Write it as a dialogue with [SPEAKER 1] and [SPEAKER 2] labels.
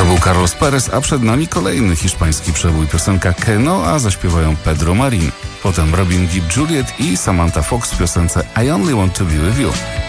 [SPEAKER 1] To był Carlos Perez, a przed nami kolejny hiszpański przebój, piosenka Keno, a zaśpiewają Pedro Marin. Potem Robin Gibb Juliet i Samantha Fox w piosence I Only Want to Be With You.